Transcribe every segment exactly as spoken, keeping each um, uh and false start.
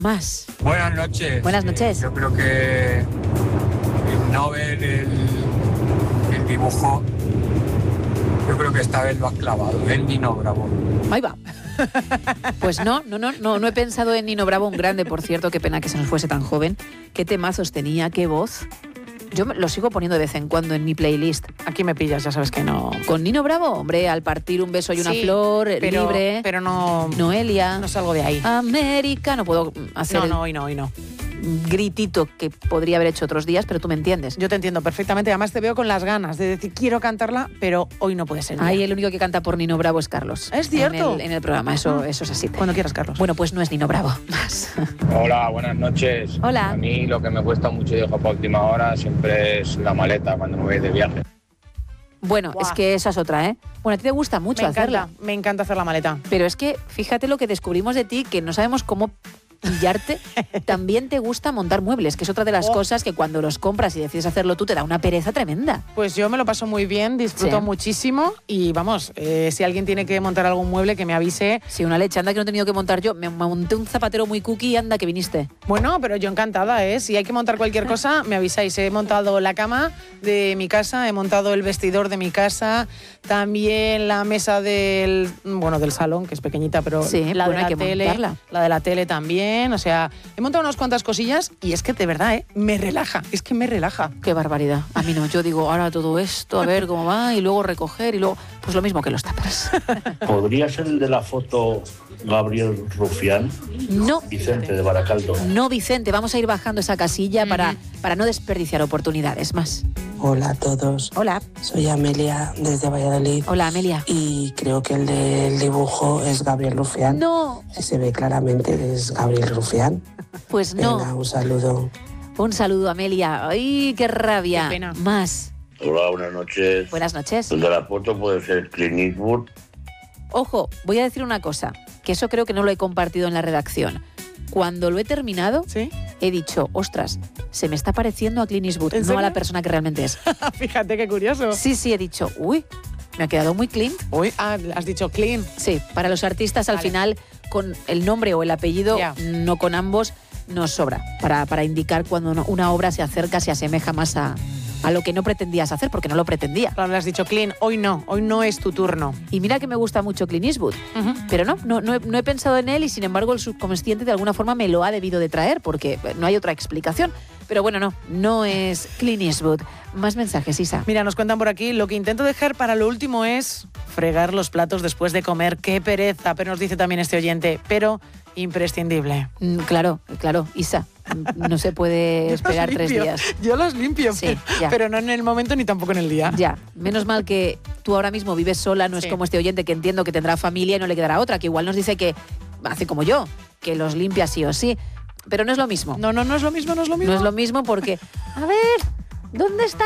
Más. Buenas noches. Buenas noches. Eh, yo creo que el no ver el, el dibujo, yo creo que esta vez lo has clavado, el Nino Bravo. Ahí va. Pues no, no, no, no, no he pensado en Nino Bravo, un grande, por cierto, qué pena que se nos fuese tan joven. Qué temazos tenía, qué voz. Yo lo sigo poniendo de vez en cuando en mi playlist. Aquí me pillas, ya sabes que no. Con Nino Bravo, hombre, al partir un beso y una Sí, flor, pero, libre. Pero no. Noelia. No salgo de ahí. América, no puedo hacer No, el no, hoy no, hoy no. gritito que podría haber hecho otros días, pero tú me entiendes. Yo te entiendo perfectamente. Además te veo con las ganas de decir quiero cantarla, pero hoy no puede ser. Ahí el único que canta por Nino Bravo es Carlos. Es cierto. En el, en el programa, eso, eso es así. Cuando quieras, Carlos. Bueno, pues no es Nino Bravo. Más. Hola, buenas noches. Hola. A mí lo que me cuesta mucho y dejo para última hora siempre es la maleta cuando me voy de viaje. Bueno, Buah. es que esa es otra, ¿eh? Bueno, a ti te gusta mucho me hacerla. encanta, me encanta hacer la maleta. Pero es que fíjate lo que descubrimos de ti, que no sabemos cómo pillarte. También te gusta montar muebles, que es otra de las Oh. cosas que cuando los compras y decides hacerlo tú te da una pereza tremenda. Pues yo me lo paso muy bien, disfruto Sí. muchísimo y vamos, eh, si alguien tiene que montar algún mueble que me avise. Sí, una leche, anda que no he tenido que montar yo. Me monté un zapatero muy cookie y anda que viniste. Bueno, pero yo encantada, ¿eh? Si hay que montar cualquier cosa, me avisáis. He montado la cama de mi casa, he montado el vestidor de mi casa, también la mesa del, bueno, del salón, que es pequeñita, pero Sí, la bueno, de hay la que tele, montarla. la de la tele también, o sea, he montado unas cuantas cosillas y es que de verdad, ¿eh? Me relaja, es que me relaja. Qué barbaridad. A mí no. Yo digo, ahora todo esto, a ver cómo va, y luego recoger, y luego, pues lo mismo que los tapas. ¿Podría ser el de la foto Gabriel Rufián? No, Vicente de Baracaldo. no, Vicente, vamos a ir bajando esa casilla para, para no desperdiciar oportunidades más. Hola a todos. Hola. Soy Amelia desde Valladolid. Hola, Amelia. Y creo que el del dibujo es Gabriel Rufián. No, Si se ve claramente es Gabriel Rufián. pues no. Venga, un saludo. Un saludo, Amelia. ¡Ay, qué rabia! Qué pena. Más. Hola, buenas noches. Buenas noches. El de la foto puede ser Clint Eastwood. Ojo, voy a decir una cosa, que eso creo que no lo he compartido en la redacción. Cuando lo he terminado, ¿Sí? he dicho, ostras, se me está pareciendo a Clint Eastwood, ¿En no serio? a la persona que realmente es. Fíjate qué curioso. Sí, sí, he dicho, uy, me ha quedado muy Clint. Uy, ah, has dicho clean. Sí, para los artistas al Vale. final, con el nombre o el apellido, Ya. no con ambos, nos sobra, para, para indicar cuando no- una obra se acerca, se asemeja más a, a lo que no pretendías hacer, porque no lo pretendía. Claro, le has dicho clean. Hoy no, hoy no es tu turno. Y mira que me gusta mucho Clint Eastwood, pero no, no, no, he, no he pensado en él y sin embargo el subconsciente de alguna forma me lo ha debido de traer porque no hay otra explicación. Pero bueno, no, no es Clint Eastwood. Más mensajes, Isa. Mira, nos cuentan por aquí, lo que intento dejar para lo último es fregar los platos después de comer. Qué pereza, pero nos dice también este oyente, pero imprescindible. Mm, Claro, claro, Isa. mm, No se puede esperar Los tres limpio, días. Yo los limpio, Sí, pero, ya. pero no en el momento ni tampoco en el día. Ya, menos mal que tú ahora mismo vives sola, no Sí. es como este oyente que entiendo que tendrá familia y no le quedará otra, que igual nos dice que hace como yo, que los limpia sí o sí. Pero no es lo mismo. No, no, no es lo mismo, no es lo mismo. No es lo mismo porque, a ver, ¿dónde está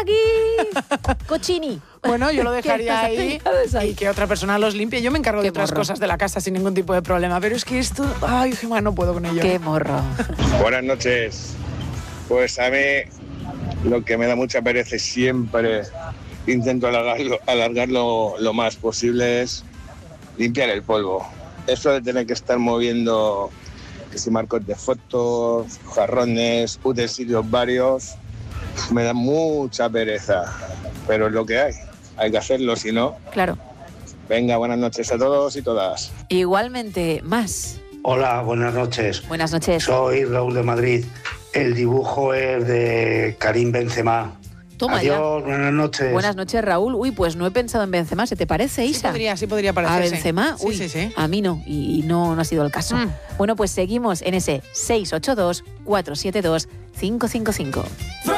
aquí Cochini? Bueno, yo lo ¿Qué dejaría estás ahí haciendo ahí? y que otra persona los limpie. Yo me encargo de Qué otras morro. cosas de la casa sin ningún tipo de problema, pero es que esto, ay, Gemma, no puedo con ello. Qué morro. Buenas noches. Pues a mí lo que me da mucha pereza y siempre intento alargarlo, alargarlo lo más posible es limpiar el polvo. Eso de tener que estar moviendo que si marcos de fotos, jarrones, utensilios varios, me da mucha pereza. Pero es lo que hay. Hay que hacerlo, si no. Claro. Venga, buenas noches a todos y todas. Igualmente, más. Hola, buenas noches. Buenas noches. Soy Raúl de Madrid. El dibujo es de Karim Benzema. Toma Adiós, buenas noches. ya. Buenas noches, Raúl. Uy, pues no he pensado en Benzema. ¿Se te parece, Sí Isa? podría, sí podría ¿A parecerse. Benzema? Sí, Uy, sí, sí. a mí no, y, y no, no ha sido el caso. Mm. Bueno, pues seguimos en ese seis ocho dos, cuatro siete dos, cinco cinco cinco.